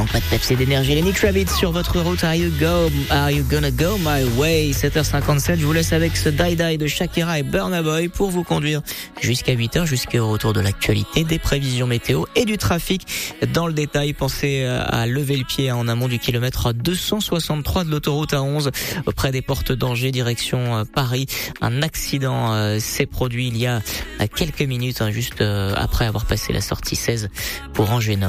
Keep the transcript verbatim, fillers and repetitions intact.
manque pas de peps et d'énergie. Lenny Kravitz sur votre route. Are you go, are you gonna go my way? sept heures cinquante-sept. Je vous laisse avec ce Die Die de Shakira et Burna Boy pour vous conduire jusqu'à huit heures, jusqu'au retour de l'actualité, des prévisions météo et du trafic. Dans le détail, pensez à lever le pied en amont du kilomètre deux cent soixante-trois de l'autoroute A onze, près des portes d'Angers, direction Paris. Un accident s'est produit il y a quelques minutes, juste après avoir passé la sortie seize pour Angers Nord.